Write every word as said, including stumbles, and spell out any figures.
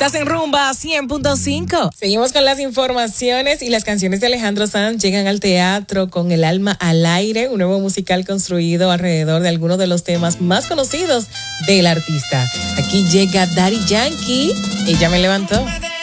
Estás en Rumba cien punto cinco. Seguimos con las informaciones y las canciones de Alejandro Sanz llegan al teatro con El alma al aire, un nuevo musical construido alrededor de algunos de los temas más conocidos del artista. Aquí llega Daddy Yankee, Ella me levantó.